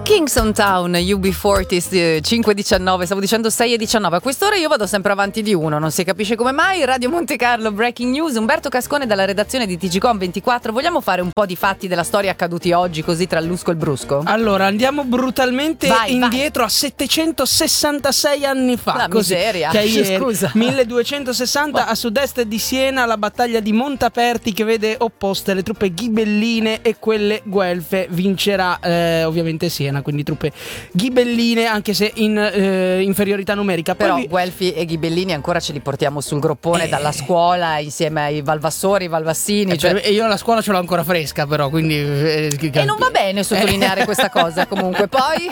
Kingston Town, UB40, 5:19, stavo dicendo 6:19. A quest'ora io vado sempre avanti di uno, non si capisce come mai. Radio Monte Carlo, Breaking News, Umberto Cascone dalla redazione di TGcom24. Vogliamo fare un po' di fatti della storia accaduti oggi, così tra il lusco e il brusco? Allora, andiamo brutalmente indietro a 766 anni fa. La miseria, che ieri, scusa. 1260, a sud-est di Siena, la battaglia di Montaperti, che vede opposte le truppe ghibelline e quelle guelfe. Vincerà ovviamente Siena, quindi truppe ghibelline, anche se in inferiorità numerica. Però guelfi e ghibellini ancora ce li portiamo sul groppone dalla scuola insieme ai valvassori, valvassini. E io la scuola ce l'ho ancora fresca, però, quindi e non va bene sottolineare questa cosa. Comunque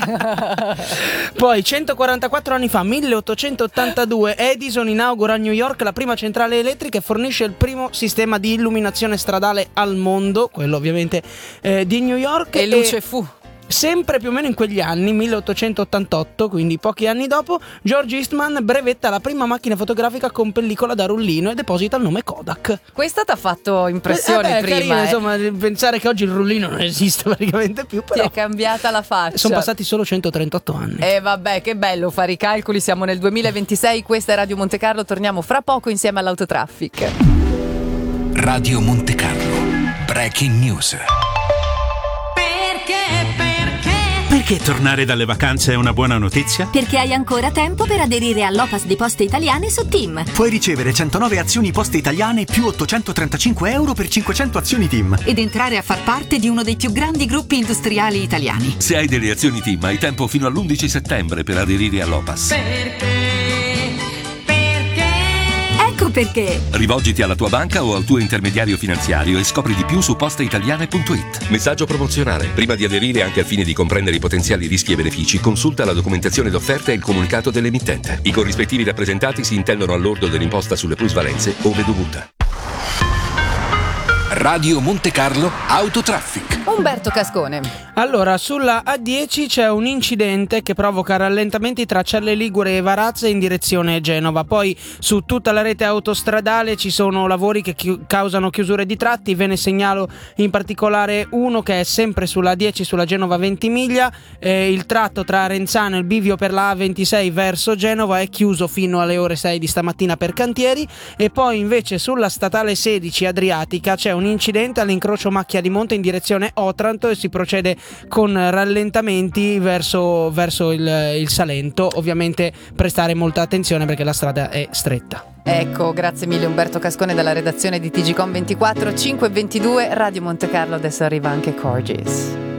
poi 144 anni fa, 1882, Edison inaugura a New York la prima centrale elettrica e fornisce il primo sistema di illuminazione stradale al mondo, quello ovviamente di New York. E luce fu. Sempre più o meno in quegli anni, 1888, quindi pochi anni dopo, George Eastman brevetta la prima macchina fotografica con pellicola da rullino e deposita il nome Kodak. Questa ti ha fatto impressione prima. Carino, insomma, pensare che oggi il rullino non esiste praticamente più, però ti è cambiata la faccia. Sono passati solo 138 anni. E vabbè, che bello fare i calcoli, siamo nel 2026, questa è Radio Monte Carlo, torniamo fra poco insieme all'Autotraffic. Radio Monte Carlo, Breaking News. Perché tornare dalle vacanze è una buona notizia? Perché hai ancora tempo per aderire all'Opas di Poste Italiane su TIM. Puoi ricevere 109 azioni Poste Italiane più 835 euro per 500 azioni TIM. Ed entrare a far parte di uno dei più grandi gruppi industriali italiani. Se hai delle azioni TIM hai tempo fino all'11 settembre per aderire all'Opas. Ecco perché. Rivolgiti alla tua banca o al tuo intermediario finanziario e scopri di più su posteitaliane.it. Messaggio promozionale. Prima di aderire, anche al fine di comprendere i potenziali rischi e benefici, consulta la documentazione d'offerta e il comunicato dell'emittente. I corrispettivi rappresentati si intendono al lordo dell'imposta sulle plusvalenze ove dovuta. Radio Monte Carlo Autotraffic. Umberto Cascone. Allora, sulla A10 c'è un incidente che provoca rallentamenti tra Celle Ligure e Varazze in direzione Genova. Poi su tutta la rete autostradale ci sono lavori che causano chiusure di tratti. Ve ne segnalo in particolare uno che è sempre sulla A10, sulla Genova Ventimiglia. Il tratto tra Renzano e il bivio per la A26 verso Genova è chiuso fino alle ore 6 di stamattina per cantieri. E poi invece sulla statale 16 Adriatica c'è un incidente all'incrocio Macchia di Monte in direzione Otranto e si procede con rallentamenti verso il Salento. Ovviamente prestare molta attenzione perché la strada è stretta. Ecco, grazie mille Umberto Cascone dalla redazione di TGcom24. 5:22 Radio Monte Carlo, adesso arriva anche Corgis.